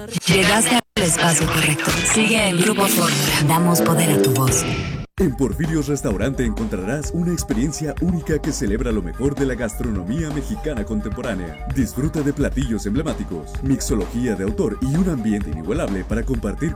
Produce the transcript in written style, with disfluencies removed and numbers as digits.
Llegaste al espacio correcto. Sigue el Grupo Fórmula. Damos poder a tu voz. En Porfirio's Restaurante encontrarás una experiencia única que celebra lo mejor de la gastronomía mexicana contemporánea. Disfruta de platillos emblemáticos, mixología de autor y un ambiente inigualable para compartir